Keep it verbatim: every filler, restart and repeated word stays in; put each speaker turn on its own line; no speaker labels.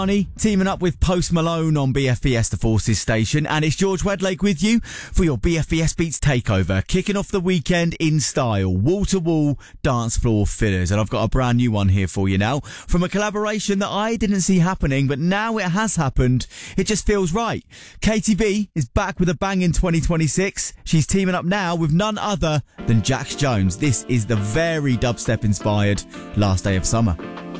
Teaming up with Post Malone on B F B S The Forces station, and it's George Wedlake with you for your B F B S Beats takeover, kicking off the weekend in style, wall-to-wall dance floor fillers, and I've got a brand new one here for you now, from a collaboration that I didn't see happening, but now it has happened. It just feels right. Katie B is back with a bang in twenty twenty-six. She's teaming up now with none other than Jax Jones. This is the very dubstep-inspired Last Day of Summer.